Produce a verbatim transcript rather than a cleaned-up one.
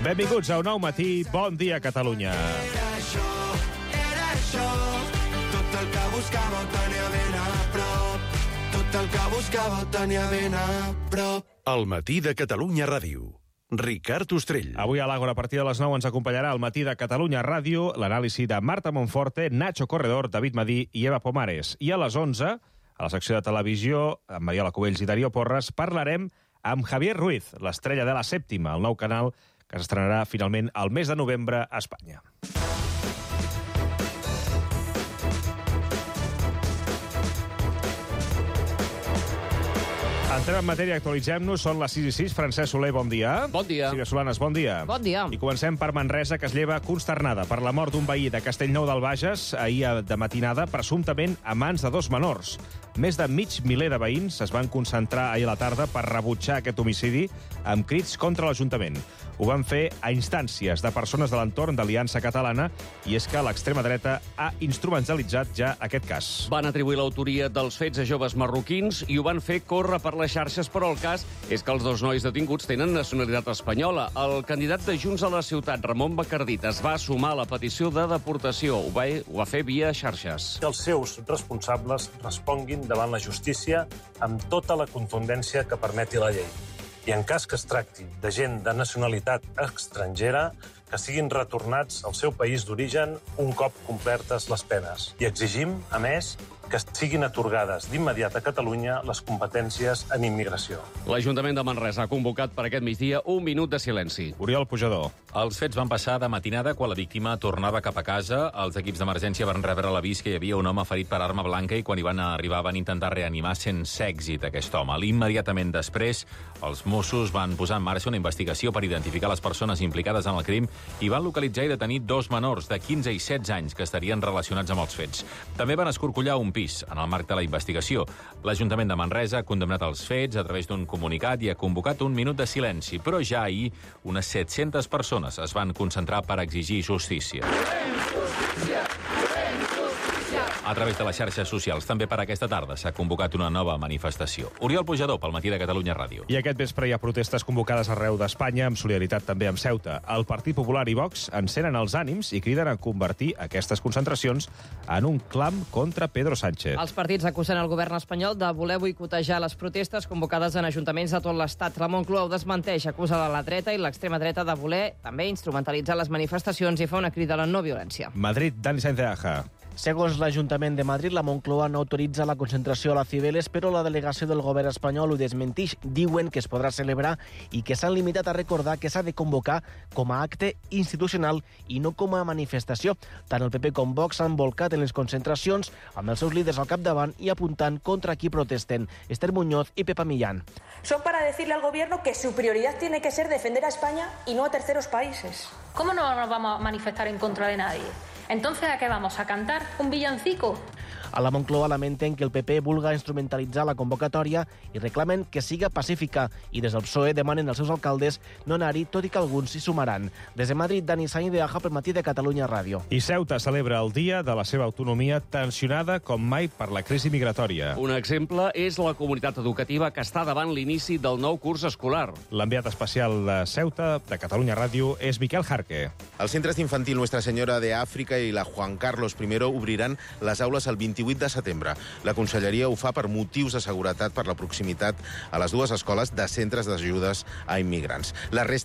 Benvinguts a un nou matí. Bon dia, Catalunya. Era això, era això. Tot el que buscava ho tenia ben a prop. Tot el que buscava ho tenia ben a prop. El matí de Catalunya Ràdio. Ricard Ostrell. Avui a l'Àgora, a partir de les nou, ens acompanyarà al matí de Catalunya Ràdio l'anàlisi de Marta Monforte, Nacho Corredor, David Madí i Eva Pomares. I a les onze, a la secció de televisió, amb Mariola Cubells i Darío Porres, parlarem amb Javier Ruiz, l'estrella de La Sèptima, el nou canal que s'estrenarà finalment al mes de novembre a Espanya. Entrem en matèria, actualitzem-nos. Són les sis i sis. Francesc Soler, bon dia. Bon dia. Sílvia Solanes, bon dia. Bon dia. I comencem per Manresa, que es lleva consternada per la mort d'un veí de Castellnou del Bages ahir de matinada, presumptament a mans de dos menors. Més de mig miler de veïns es van concentrar ahir a la tarda per rebutjar aquest homicidi amb crits contra l'Ajuntament. Ho van fer a instàncies de persones de l'entorn d'Aliança Catalana, i és que l'extrema dreta ha instrumentalitzat ja aquest cas. Van atribuir l'autoria dels fets a joves marroquins i ho van fer córrer per les xarxes, però el cas és que els dos nois detinguts tenen nacionalitat espanyola. El candidat de Junts a la ciutat, Ramon Bacardit, es va sumar a la petició de deportació. Ho va, ho va fer via xarxes. Que els seus responsables responguin davant la justícia amb tota la contundència que permeti la llei. I en cas que es tracti de gent de nacionalitat estrangera, que siguin retornats al seu país d'origen un cop complertes les penes. I exigim, a més, que siguin atorgades d'immediat a Catalunya les competències en immigració. L'Ajuntament de Manresa ha convocat per aquest migdia un minut de silenci. Oriol Pujador. Els fets van passar de matinada quan la víctima tornava cap a casa. Els equips d'emergència van rebre l'avís que hi havia un home ferit per arma blanca i quan hi van arribar van intentar reanimar sense èxit aquest home. Immediatament després, els Mossos van posar en marxa una investigació per identificar les persones implicades en el crim i van localitzar i detenir dos menors de quinze i setze anys que estarien relacionats amb els fets. També van escorcollar un pis en el marc de la investigació. L'Ajuntament de Manresa ha condemnat els fets a través d'un comunicat i ha convocat un minut de silenci, però ja ahir unes set-centes persones es van concentrar per exigir justícia. Justícia! A través de les xarxes socials, també per aquesta tarda, s'ha convocat una nova manifestació. Oriol Pujador, pel matí de Catalunya Ràdio. I aquest vespre hi ha protestes convocades arreu d'Espanya, amb solidaritat també amb Ceuta. El Partit Popular i Vox encenen els ànims i criden a convertir aquestes concentracions en un clam contra Pedro Sánchez. Els partits acusen el govern espanyol de voler boicotejar les protestes convocades en ajuntaments de tot l'Estat. La Moncloa ho desmenteix, acusa la dreta i l'extrema dreta de voler també instrumentalitzar les manifestacions i fa una crida a la no violència. Madrid, Dani Sáenz de Aja. Segons l'Ajuntament de Madrid, la Moncloa no autoritza la concentració a la Cibeles, però la delegació del govern espanyol ho desmentix. Diuen que es podrà celebrar i que s'han limitat a recordar que s'ha de convocar com a acte institucional i no com a manifestació. Tant el P P com Vox s'han volcat en les concentracions amb els seus líders al capdavant i apuntant contra qui protesten. Esther Muñoz i Pepa Millán. Son para decirle al gobierno que su prioridad tiene que ser defender a España y no a terceros países. ¿Cómo no nos vamos a manifestar en contra de nadie? Entonces, ¿a qué vamos? ¿A cantar un villancico? A la Moncloa lamenten que el P P vulga instrumentalitzar la convocatòria i reclamen que siga pacífica i des del P S O E demanen als seus alcaldes no anar-hi, tot i que alguns s'hi sumaran. Des de Madrid, Dani Sáenz de Aja, pel matí de Catalunya Ràdio. I Ceuta celebra el dia de la seva autonomia tensionada com mai per la crisi migratòria. Un exemple és la comunitat educativa que està davant l'inici del nou curs escolar. L'enviat especial de Ceuta, de Catalunya Ràdio, és Miquel Jarque. Els centres d'infantil Nuestra Senyora de Àfrica i la Juan Carlos primero obriran les aules el vint-i-vuit de setembre. La Conselleria ho fa per motius de seguretat per la proximitat a les dues escoles de centres d'ajudes a immigrants. La resta